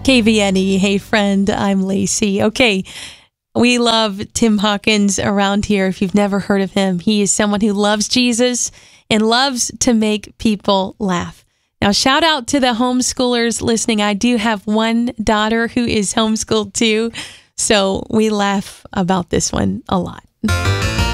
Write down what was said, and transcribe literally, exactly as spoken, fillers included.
K V N E. Hey, friend, I'm Lacey. Okay, we love Tim Hawkins around here. If you've never heard of him, he is someone who loves Jesus and loves to make people laugh. Now, shout out to the homeschoolers listening. I do have one daughter who is homeschooled too, so we laugh about this one a lot.